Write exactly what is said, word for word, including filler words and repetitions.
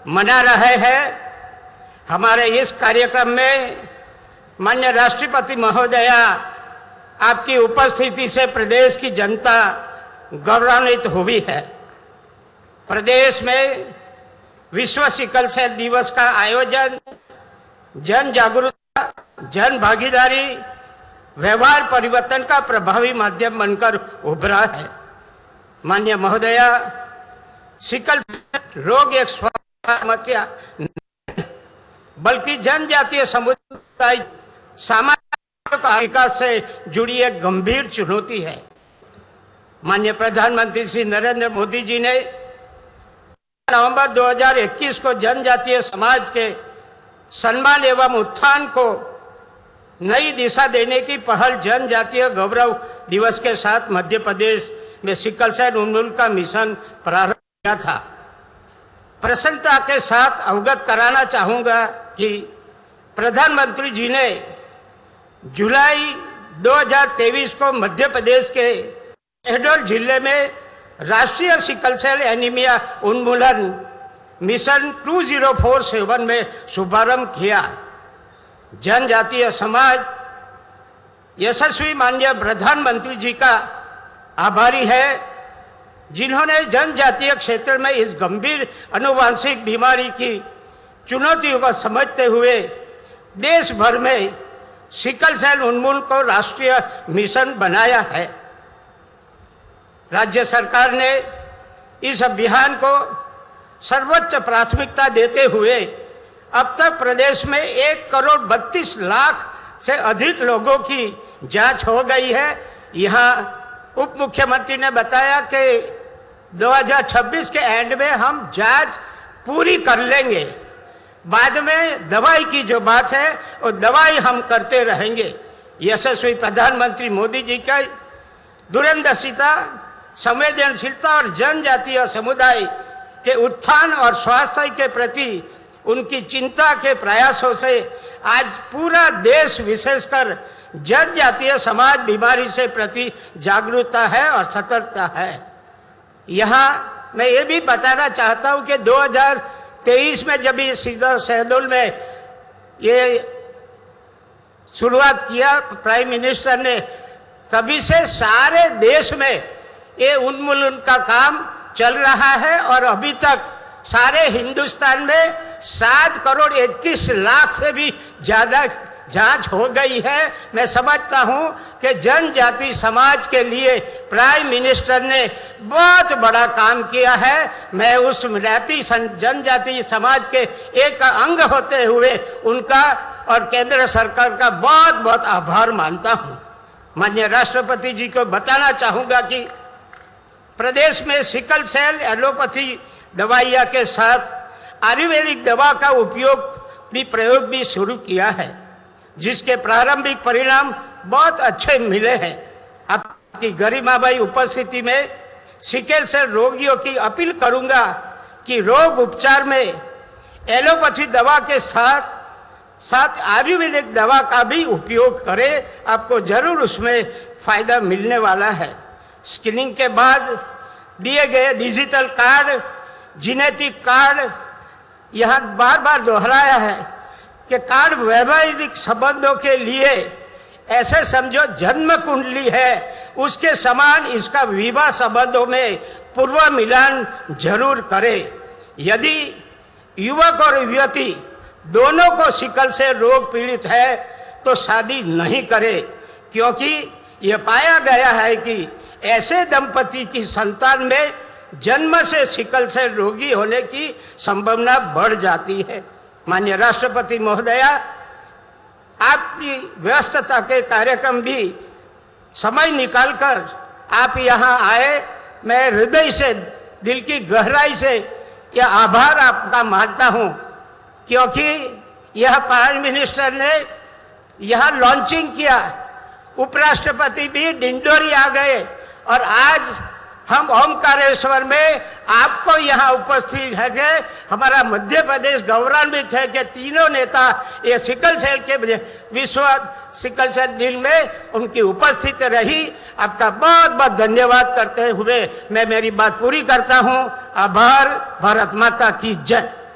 मना रहे हैं। हमारे इस कार्यक्रम में माननीय राष्ट्रपति महोदया आपकी उपस्थिति से प्रदेश की जनता गौरवान्वित हुई है। प्रदेश में विश्व सिकल सेल दिवस का आयोजन जन जागरूकता, जन भागीदारी, व्यवहार परिवर्तन का प्रभावी माध्यम बनकर उभरा है। माननीय महोदया, सिकल रोग एक समस्या बल्कि जनजातीय समुदाय सामाजिक विकास से जुड़ी एक गंभीर चुनौती है। माननीय प्रधानमंत्री श्री नरेंद्र मोदी जी ने नवंबर दो हज़ार इक्कीस को जनजातीय समाज के सम्मान एवं उत्थान को नई दिशा देने की पहल जनजातीय गौरव दिवस के साथ मध्य प्रदेश में सिकल सेल उन्मूलन का मिशन प्रारंभ किया था। प्रसन्नता के साथ अवगत कराना चाहूंगा कि प्रधानमंत्री जी ने जुलाई दो हज़ार तेईस को मध्य प्रदेश के शहडोल जिले में राष्ट्रीय सिकल सेल एनीमिया उन्मूलन मिशन दो हज़ार सैंतालीस में शुभारंभ किया। जनजातीय समाज यशस्वी माननीय प्रधानमंत्री जी का आभारी है, जिन्होंने जनजातीय क्षेत्र में इस गंभीर आनुवंशिक बीमारी की चुनौतियों को समझते हुए देश भर में सिकल सेल उन्मूलन को राष्ट्रीय मिशन बनाया है। राज्य सरकार ने इस अभियान को सर्वोच्च प्राथमिकता देते हुए अब तक प्रदेश में एक करोड़ बत्तीस लाख से अधिक लोगों की जांच हो गई है। यहाँ उप मुख्यमंत्री ने बताया कि दो हज़ार छब्बीस के एंड में हम जांच पूरी कर लेंगे। बाद में दवाई की जो बात है वो दवाई हम करते रहेंगे। यशस्वी प्रधानमंत्री मोदी जी का दूरदर्शिता, संवेदनशीलता और जनजातीय समुदाय के उत्थान और स्वास्थ्य के प्रति उनकी चिंता के प्रयासों से आज पूरा देश विशेषकर जनजातीय समाज बीमारी से प्रति जागरूकता है और सतर्कता है। यहाँ मैं ये भी बताना चाहता हूँ कि दो हज़ार तेईस में जब ये शहडोल में ये शुरुआत किया प्राइम मिनिस्टर ने, तभी से सारे देश में ये उन्मूलन का काम चल रहा है और अभी तक सारे हिंदुस्तान में सात करोड़ इक्कीस लाख से भी ज्यादा जांच हो गई है। मैं समझता हूं कि जनजाति समाज के लिए प्राइम मिनिस्टर ने बहुत बड़ा काम किया है। मैं उस जाति जनजाति समाज के एक अंग होते हुए उनका और केंद्र सरकार का बहुत बहुत आभार मानता हूं। माननीय राष्ट्रपति जी को बताना चाहूंगा कि प्रदेश में सिकल सेल एलोपैथी दवाइयाँ के साथ आयुर्वेदिक दवा का उपयोग भी प्रयोग भी शुरू किया है, जिसके प्रारंभिक परिणाम बहुत अच्छे मिले हैं। आपकी गरिमामयी उपस्थिति में सिकल सेल रोगियों की अपील करूंगा कि रोग उपचार में एलोपैथी दवा के साथ साथ आयुर्वेदिक दवा का भी उपयोग करें। आपको जरूर उसमें फायदा मिलने वाला है। स्क्रीनिंग के बाद दिए गए डिजिटल कार्ड, जेनेटिक कार्ड, यहाँ बार बार दोहराया है कि कार्ड वैवाहिक संबंधों के लिए ऐसे समझो जन्म कुंडली है, उसके समान इसका विवाह संबंधों में पूर्व मिलान जरूर करें। यदि युवक और युवती दोनों को सिकल से रोग पीड़ित है तो शादी नहीं करें, क्योंकि यह पाया गया है कि ऐसे दंपति की संतान में जन्म से सिकल से रोगी होने की संभावना बढ़ जाती है। माननीय राष्ट्रपति महोदया, आपकी व्यस्तता के कार्यक्रम भी समय निकालकर आप यहाँ आए, मैं हृदय से, दिल की गहराई से यह आभार आपका मानता हूँ, क्योंकि यह प्राइम मिनिस्टर ने यह लॉन्चिंग किया, उपराष्ट्रपति भी डिंडोरी आ गए और आज हम ओमकारेश्वर में आपको यहाँ उपस्थित है कि हमारा मध्य प्रदेश गौरवान्वित है कि तीनों नेता ये सिकल सेल के विश्व सिकल सेल दिन में उनकी उपस्थित रही। आपका बहुत बहुत धन्यवाद करते हुए मैं मेरी बात पूरी करता हूँ। आभार। भारत माता की जय।